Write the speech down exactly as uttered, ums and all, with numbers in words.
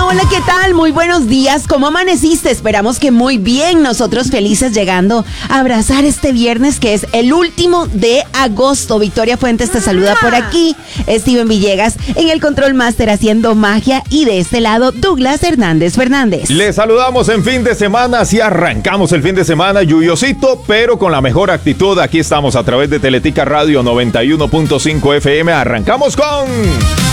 hola, ¿qué tal? Muy buenos días. ¿Cómo amaneciste? Esperamos que muy bien. Nosotros felices llegando a abrazar este viernes que es el último de agosto. Victoria Fuentes te saluda por aquí. Steven Villegas en el Control Master haciendo magia. Y de este lado, Douglas Hernández Fernández. Les saludamos en fin de semana. Así arrancamos el fin de semana lluviosito, pero con la mejor actitud. Aquí estamos a través de Teletica Radio noventa y uno punto cinco F M. Arrancamos con...